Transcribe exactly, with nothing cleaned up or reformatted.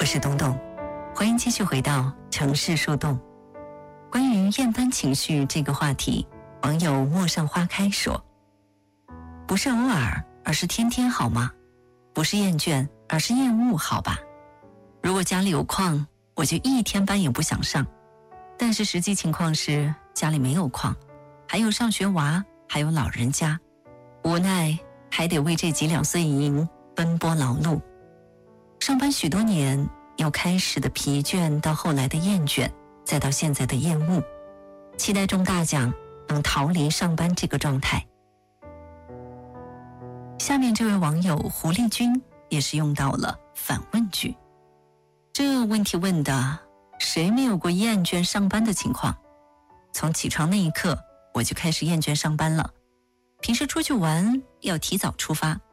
我是东东，欢迎继续回到城市树洞。关于厌班情绪这个话题，网友陌上花开说，不是偶尔，而是天天好吗？不是厌倦，而是厌恶好吧？如果家里有矿，我就一天班也不想上，但是实际情况是家里没有矿，还有上学娃，还有老人家，无奈还得为这几两碎银奔波劳碌。上班许多年，由开始的疲倦到后来的厌倦，再到现在的厌恶，期待中大奖能逃离上班这个状态。下面这位网友胡丽君也是用到了反问句。这问题问的，谁没有过厌倦上班的情况？从起床那一刻，我就开始厌倦上班了。平时出去玩要提早出发，